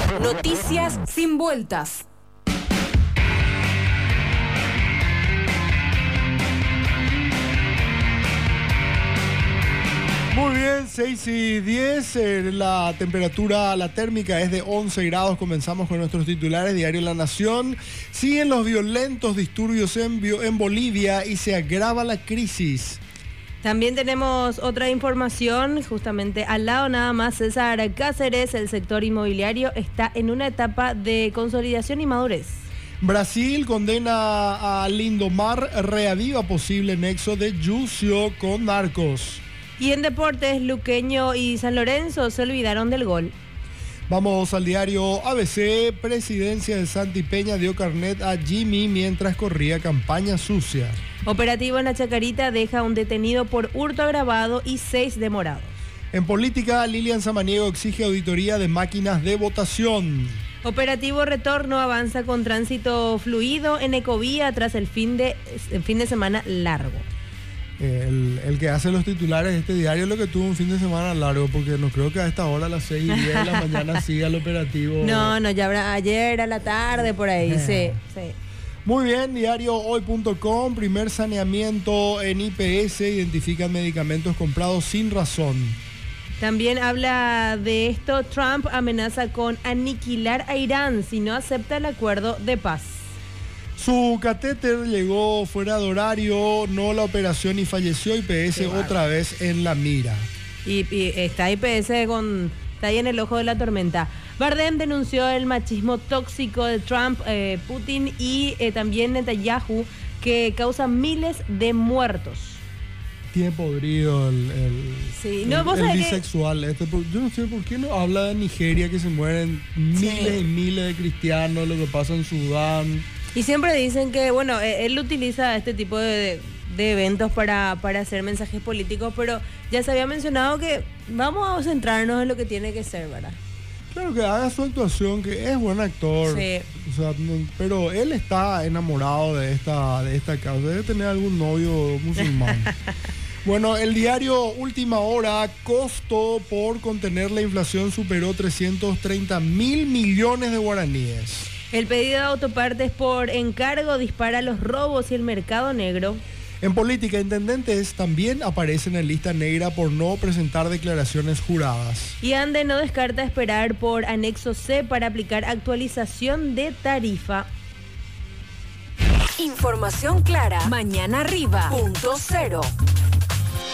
Noticias sin vueltas. Muy bien, 6:10, la temperatura, la térmica es de 11 grados. Comenzamos con nuestros titulares. Diario La Nación. Siguen los violentos disturbios en Bolivia y se agrava la crisis. También tenemos otra información, justamente al lado nada más, César Cáceres, el sector inmobiliario está en una etapa de consolidación y madurez. Brasil condena a Lindomar, reaviva posible nexo de Yucio con narcos. Y en deportes, Luqueño y San Lorenzo se olvidaron del gol. Vamos al diario ABC. Presidencia de Santi Peña dio carnet a Jimmy mientras corría campaña sucia. Operativo en la Chacarita deja un detenido por hurto agravado y 6 demorados. En política, Lilian Samaniego exige auditoría de máquinas de votación. Operativo Retorno avanza con tránsito fluido en Ecovía tras el fin de semana largo. El que hace los titulares de este diario es lo que tuvo un fin de semana largo, porque no creo que a esta hora, a las 6:10 de la mañana, siga el operativo. No, ya habrá ayer a la tarde por ahí, sí. Muy bien, diario hoy.com, primer saneamiento en IPS, identifican medicamentos comprados sin razón. También habla de esto, Trump amenaza con aniquilar a Irán si no acepta el acuerdo de paz. Su catéter llegó fuera de horario, no la operación y falleció. IPS otra vez en la mira. Y está IPS está ahí en el ojo de la tormenta. Bardem denunció el machismo tóxico de Trump, Putin y también Netanyahu, que causa miles de muertos. Tiene podrido el bisexual. Yo no sé por qué no habla de Nigeria, que se mueren miles y miles de cristianos, lo que pasa en Sudán. Y siempre dicen que, bueno, él utiliza este tipo de eventos para hacer mensajes políticos, pero ya se había mencionado que vamos a centrarnos en lo que tiene que ser, ¿verdad? Claro, que haga su actuación, que es buen actor. Sí. O sea, pero él está enamorado de esta causa. Debe tener algún novio musulmán. Bueno, el diario Última Hora, costo por contener la inflación superó 330 mil millones de guaraníes. El pedido de autopartes por encargo dispara los robos y el mercado negro. En política, intendentes también aparecen en lista negra por no presentar declaraciones juradas. Y ANDE no descarta esperar por anexo C para aplicar actualización de tarifa. Información clara. Mañana arriba. .0.